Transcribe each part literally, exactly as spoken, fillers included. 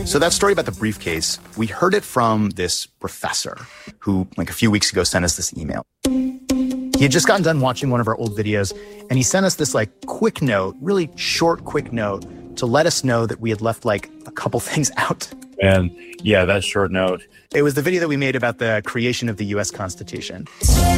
So that story about the briefcase, we heard it from this professor who, like a few weeks ago, sent us this email. He had just gotten done watching one of our old videos, and he sent us this like quick note, really short, quick note to let us know that we had left like a couple things out. And yeah, that short note. It was the video that we made about the creation of the U S Constitution.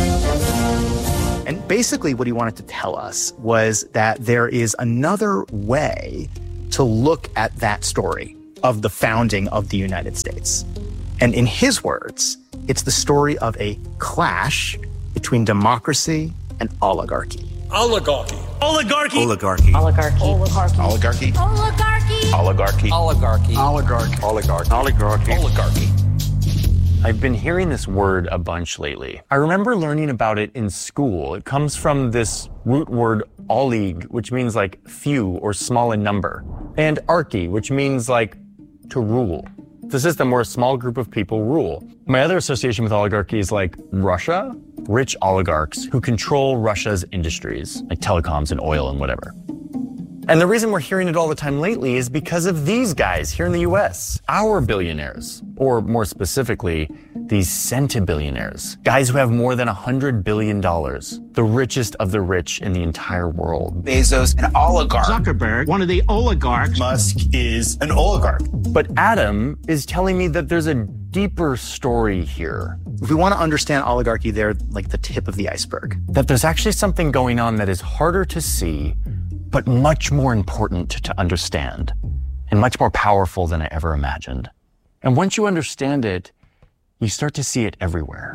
And basically what he wanted to tell us was that there is another way to look at that story of the founding of the United States. And in his words, it's the story of a clash between democracy and oligarchy. Oligarchy. Oligarchy. Oligarchy. Oligarchy. Oligarchy. Oligarchy. Oligarchy. Oligarchy. Oligarchy. Oligarchy. Oligarchy. Oligarchy. Oligarchy. I've been hearing this word a bunch lately. I remember learning about it in school. It comes from this root word olig, which means like few or small in number, and archy, which means like to rule. The system where a small group of people rule. My other association with oligarchy is like Russia, rich oligarchs who control Russia's industries, like telecoms and oil and whatever. And the reason we're hearing it all the time lately is because of these guys here in the U S, our billionaires, or more specifically, these centibillionaires, guys who have more than one hundred billion dollars, the richest of the rich in the entire world. Bezos, an oligarch. Zuckerberg, one of the oligarchs. Musk is an oligarch. But Adam is telling me that there's a deeper story here. If we want to understand oligarchy, they're like the tip of the iceberg. That there's actually something going on that is harder to see, but much more important to understand, and much more powerful than I ever imagined. And once you understand it, you start to see it everywhere.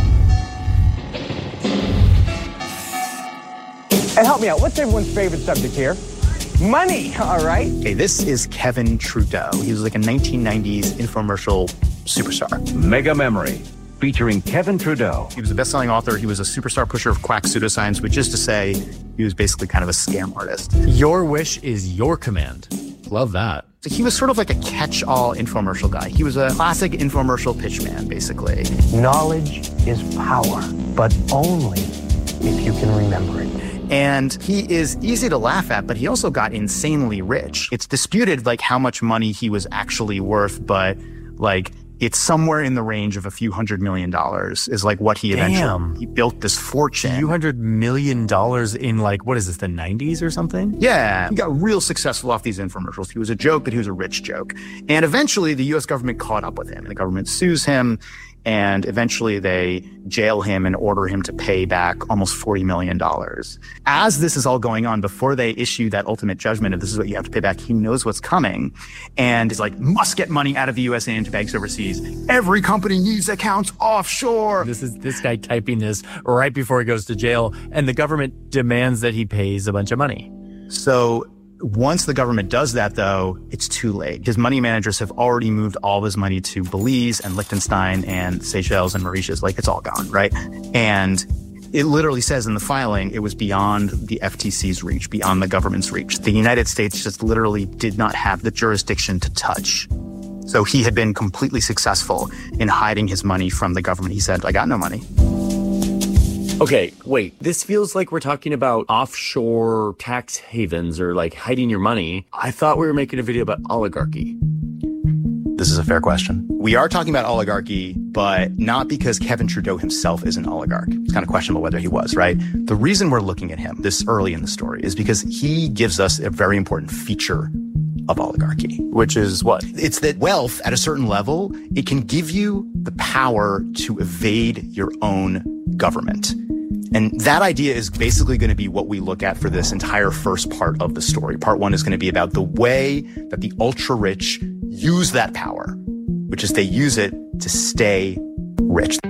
And help me out, what's everyone's favorite subject here? Money, all right? Okay, this is Kevin Trudeau. He was like a nineteen nineties infomercial superstar. Mega Memory, featuring Kevin Trudeau. He was a best-selling author. He was a superstar pusher of quack pseudoscience, which is to say he was basically kind of a scam artist. Your wish is your command. Love that. So he was sort of like a catch-all infomercial guy. He was a classic infomercial pitchman, basically. Knowledge is power, but only if you can remember it. And he is easy to laugh at, but he also got insanely rich. It's disputed like how much money he was actually worth, but like it's somewhere in the range of a few hundred million dollars is like what he eventually, Damn. he built this fortune. A few hundred million dollars in like, what is this, the nineties or something? Yeah, he got real successful off these infomercials. He was a joke, but he was a rich joke. And eventually the U S government caught up with him. The government sues him, and eventually they jail him and order him to pay back almost forty million dollars. As this is all going on, before they issue that ultimate judgment of this is what you have to pay back, he knows what's coming and is like, must get money out of the U S and into banks overseas. Every company needs accounts offshore. This is this guy typing this right before he goes to jail, and the government demands that he pays a bunch of money. So once the government does that, though, it's too late. His money managers have already moved all of his money to Belize and Liechtenstein and Seychelles and Mauritius. Like, it's all gone, right? And it literally says in the filing it was beyond the F T C's reach, beyond the government's reach. The United States just literally did not have the jurisdiction to touch. So he had been completely successful in hiding his money from the government. He said, I got no money. Okay, wait, this feels like we're talking about offshore tax havens or like hiding your money. I thought we were making a video about oligarchy. This is a fair question. We are talking about oligarchy, but not because Kevin Trudeau himself is an oligarch. It's kind of questionable whether he was, right? The reason we're looking at him this early in the story is because he gives us a very important feature of oligarchy. Which is what? It's that wealth at a certain level, it can give you the power to evade your own government. And that idea is basically going to be what we look at for this entire first part of the story. Part one is going to be about the way that the ultra-rich use that power, which is they use it to stay rich.